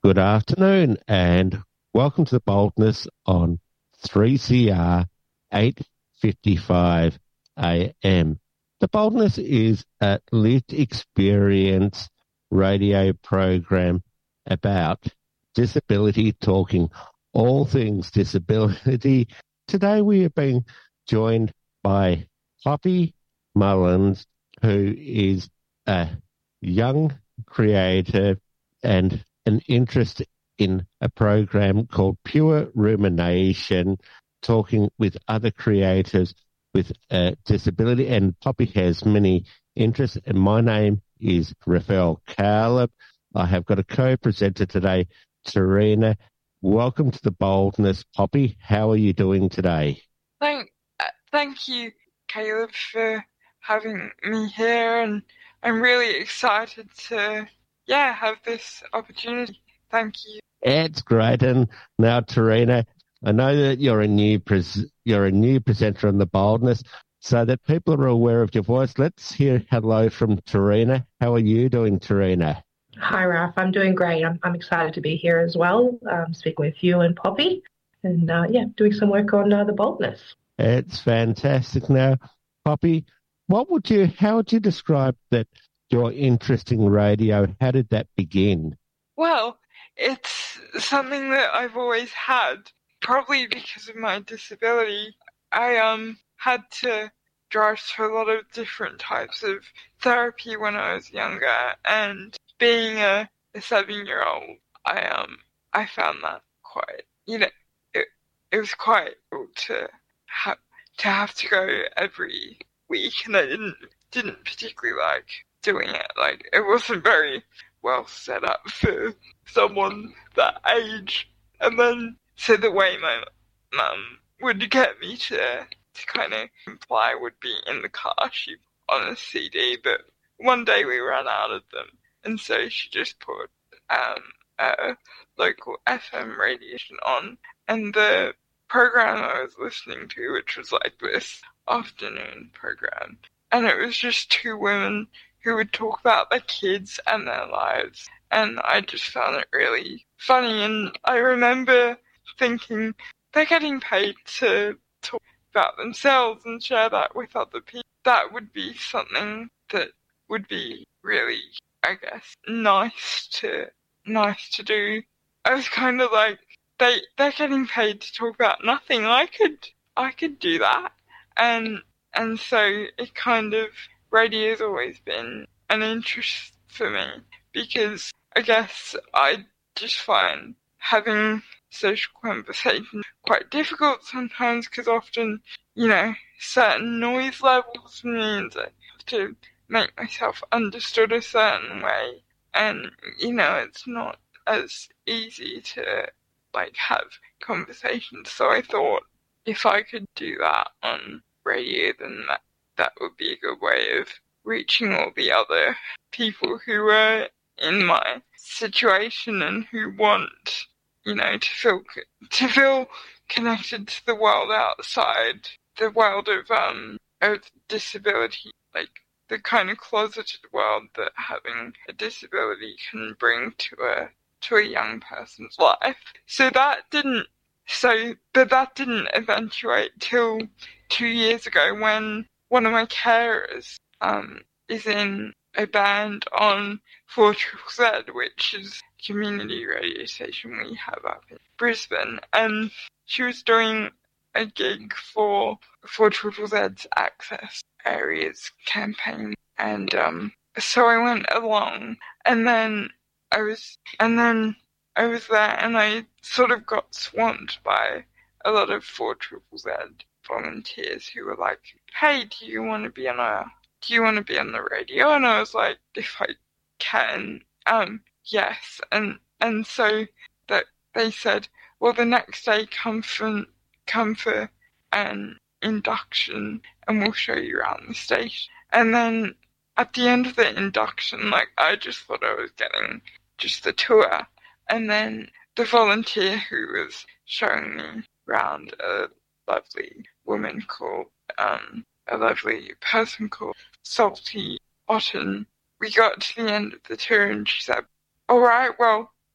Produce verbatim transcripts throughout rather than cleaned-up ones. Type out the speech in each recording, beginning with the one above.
Good afternoon and welcome to the Boldness on three C R eight fifty-five A M. The Boldness is a lived experience radio program about disability, talking all things disability. Today we are being joined by Poppy Mullins, who is a young creator and an interest in a program called Pure Rumination, talking with other creators with a disability. And Poppy has many interests. And my name is Rafael Caleb. I have got a co-presenter today, Tarina. Welcome to the Boldness, Poppy. How are you doing today? Thank, uh, thank you, Caleb, for having me here. And I'm really excited to Yeah, have this opportunity. Thank you. It's great. And now, Tarina, I know that you're a new pres- you're a new presenter on the Boldness, so that people are aware of your voice. Let's hear hello from Tarina. How are you doing, Tarina? Hi, Ralph. I'm doing great. I'm I'm excited to be here as well, um, speaking with you and Poppy, and uh, yeah, doing some work on uh, the Boldness. It's fantastic. Now, Poppy, what would you? How would you describe that? Your interest in radio, how did that begin? Well, it's something that I've always had, probably because of my disability. I um had to drive to a lot of different types of therapy when I was younger, and being a, a seven-year-old, I um I found that quite, you know, it it was quite cool to have to have to go every week, and I didn't didn't particularly like doing it. Like, it wasn't very well set up for someone that age. And then, so the way my mum would get me to, to kind of comply would be in the car, she on a C D, but one day we ran out of them, and so she just put um, a local F M radio on, and the program I was listening to, which was like this afternoon program, and it was just two women who would talk about their kids and their lives. And I just found it really funny. And I remember thinking, they're getting paid to talk about themselves and share that with other people. That would be something that would be really, I guess, nice to nice to do. I was kind of like, they they're getting paid to talk about nothing. I could I could do that. And and so it kind of radio's always been an interest for me, because I guess I just find having social conversation quite difficult sometimes, because often, you know, certain noise levels means I have to make myself understood a certain way, and, you know, it's not as easy to, like, have conversations. So I thought if I could do that on radio, then that that would be a good way of reaching all the other people who are in my situation and who want, you know, to feel to feel connected to the world outside, the world of um of disability, like the kind of closeted world that having a disability can bring to a to a young person's life. So that didn't so but that didn't eventuate till two years ago, when one of my carers um, is in a band on four triple Z, which is a community radio station we have up in Brisbane, and she was doing a gig for four triple Z's Access Areas campaign, and um, so I went along, and then I was, and then I was there, and I sort of got swamped by a lot of four triple Z volunteers who were like, hey, do you want to be on a, do you want to be on the radio? And I was like, if I can, um, yes. And, and so that they said, well, the next day come for, come for an induction and we'll show you around the station. And then at the end of the induction, like, I just thought I was getting just the tour. And then the volunteer who was showing me around, a lovely woman called, um, a lovely person called Salty Otten, we got to the end of the tour and she said, all right, well,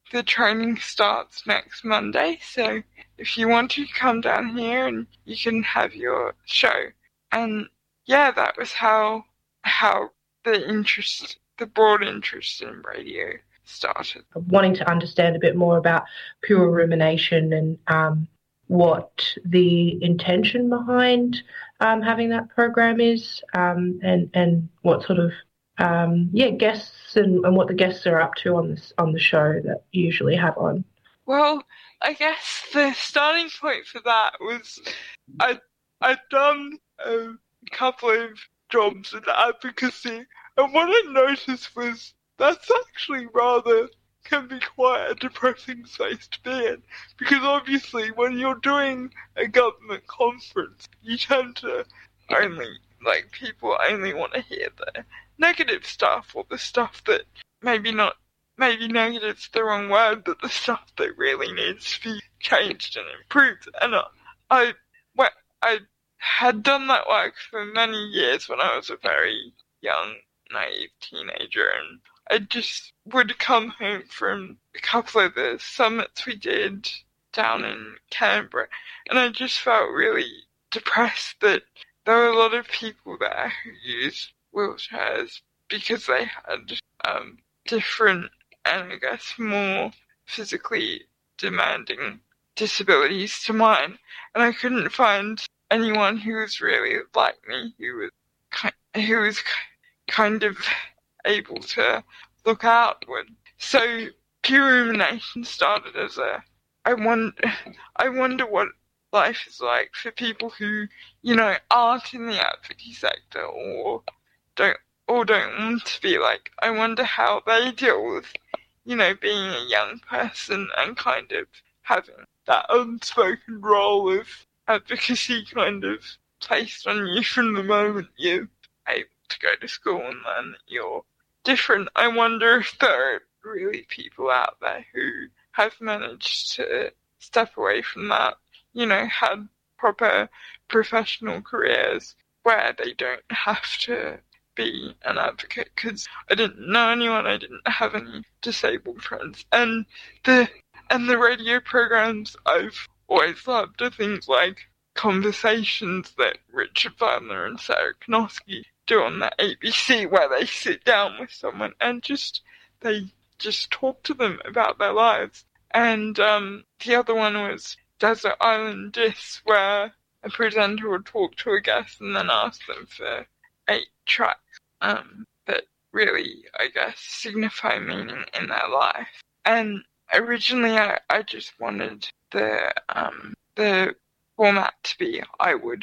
the training starts next Monday, so if you want to come down here and you can have your show. And yeah, that was how how the interest, the broad interest in radio started. Wanting to understand a bit more about pure rumination and um, what the intention behind um, having that program is, um, and and what sort of um, yeah guests and, and what the guests are up to on this on the show that you usually have on. Well, I guess the starting point for that was I I'd done a couple of jobs in advocacy, and what I noticed was that's actually rather can be quite a depressing space to be in, because obviously when you're doing a government conference, you tend to only, like, people only want to hear the negative stuff, or the stuff that maybe not, maybe negative's the wrong word, but the stuff that really needs to be changed and improved. And I, I, well, I had done that work for many years when I was a very young, naive teenager, and I just would come home from a couple of the summits we did down in Canberra, and I just felt really depressed that there were a lot of people there who used wheelchairs because they had um, different and I guess more physically demanding disabilities to mine, and I couldn't find anyone who was really like me, who was kind, who was kind of able to look outward. So pure rumination started as a, I wonder, I wonder what life is like for people who, you know, aren't in the advocacy sector or don't, or don't want to be. Like, I wonder how they deal with, you know, being a young person and kind of having that unspoken role of advocacy kind of placed on you from the moment you're able to go to school and learn that you're different. I wonder if there are really people out there who have managed to step away from that, you know, had proper professional careers where they don't have to be an advocate, because I didn't know anyone, I didn't have any disabled friends. And the and the radio programs I've always loved are things like Conversations that Richard Wagner and Sarah Knoski do on the A B C, where they sit down with someone and just they just talk to them about their lives. And um, the other one was Desert Island Discs, where a presenter would talk to a guest and then ask them for eight tracks um, that really, I guess, signify meaning in their life. And originally, I, I just wanted the um, the format to be I would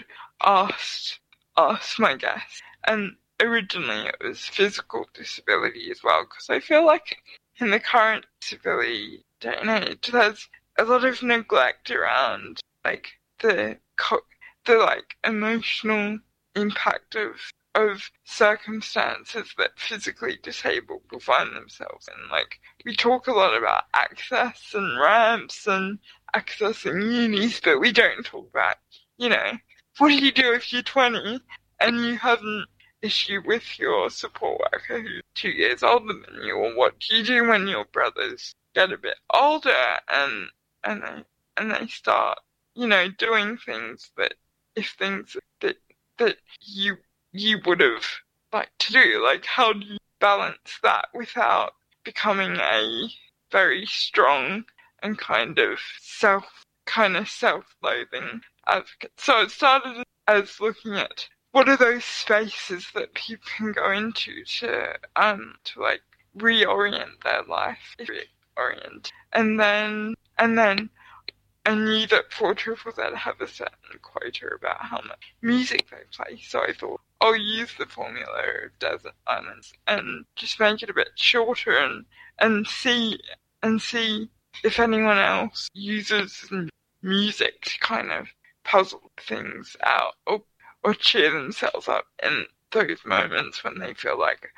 ask ask my guests, and originally it was physical disability as well, because I feel like in the current disability day and age, there's a lot of neglect around like the co- the like emotional impact of of circumstances that physically disabled will find themselves in. Like, we talk a lot about access and ramps and accessing unis, but we don't talk about, you know, what do you do if you're twenty and you have an issue with your support worker who's two years older than you, or what do you do when your brothers get a bit older and and they and they start, you know, doing things that if things that that you you would have liked to do. Like, how do you balance that without becoming a very strong and kind of self, kind of self-loathing advocate? So it started as looking at what are those spaces that people can go into to, um, to like reorient their life, reorient, and then, and then I knew that four Triple Z have a certain quota about how much music they play, so I thought I'll use the formula of Desert Islands and just make it a bit shorter and and see and see if anyone else uses music to kind of puzzle things out or or cheer themselves up in those moments when they feel like,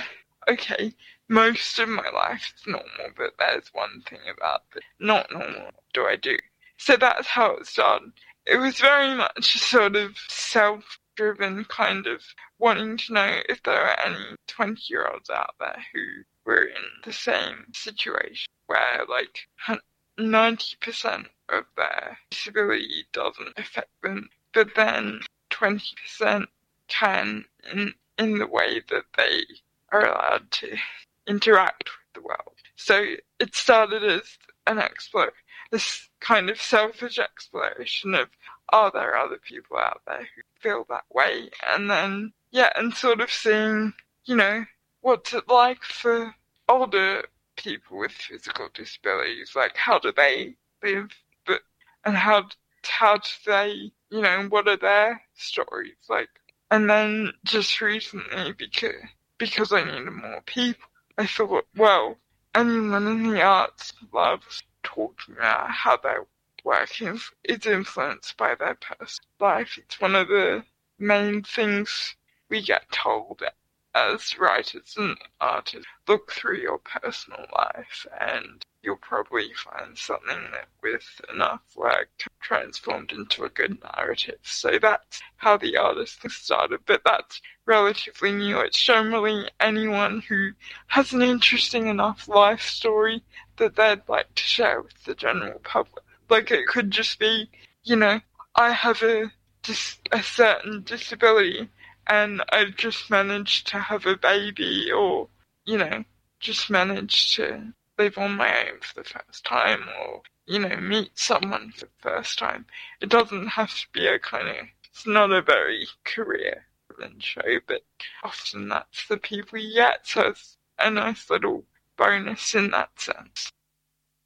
okay, most of my life is normal, but there's one thing about it not normal. What do I do? So that's how it started. It was very much a sort of self-driven kind of wanting to know if there are any twenty-year-olds out there who were in the same situation where like ninety percent of their disability doesn't affect them, but then twenty percent can in, in the way that they are allowed to interact with the world. So it started as an explore, this kind of selfish exploration of, are there other people out there who feel that way? And then, yeah, and sort of seeing, you know, what's it like for older people with physical disabilities? Like, how do they live? But and how how do they, you know, what are their stories like? And then just recently, because because I needed more people, I thought, well, anyone in the arts loves talking about how their work is, is influenced by their personal life. It's one of the main things we get told as writers and artists. Look through your personal life and you'll probably find something that with enough work transformed into a good narrative. So that's how the artist thing started, but that's relatively new. It's generally anyone who has an interesting enough life story that they'd like to share with the general public. Like, it could just be, you know, I have a, dis- a certain disability and I just managed to have a baby, or, you know, just managed to live on my own for the first time, or, you know, meet someone for the first time. It doesn't have to be a kind of, it's not a very career-driven show, but often that's the people you get, so it's a nice little bonus in that sense.